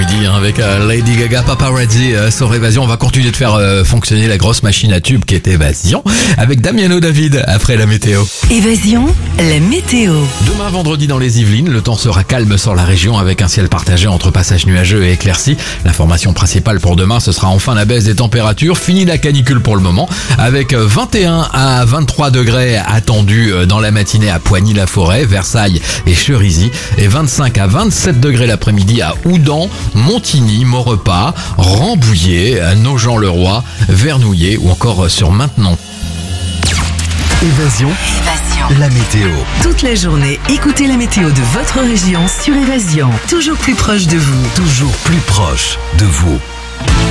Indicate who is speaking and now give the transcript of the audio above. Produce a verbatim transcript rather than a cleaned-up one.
Speaker 1: l'après-midi hein, avec euh, Lady Gaga, Paparazzi euh, sur Évasion. On va continuer de faire euh, fonctionner la grosse machine à tube qui est Évasion avec Damiano David après la météo.
Speaker 2: Évasion, la météo.
Speaker 1: Demain vendredi dans les Yvelines, le temps sera calme sur la région avec un ciel partagé entre passages nuageux et éclaircis. L'information principale pour demain, ce sera enfin la baisse des températures. Fini la canicule pour le moment avec vingt et un à vingt-trois degrés attendus dans la matinée à Poigny-la-Forêt, Versailles et Cherisy et vingt-cinq à vingt-sept degrés l'après-midi à Houdan, Montigny, Maurepas, Rambouillet, Nogent-le-Roi, Vernouillet ou encore sur Maintenon.
Speaker 3: Évasion,
Speaker 2: Évasion.
Speaker 3: la météo.
Speaker 2: Toute la journée, écoutez la météo de votre région sur Évasion. Toujours plus proche de vous.
Speaker 3: Toujours plus proche de vous.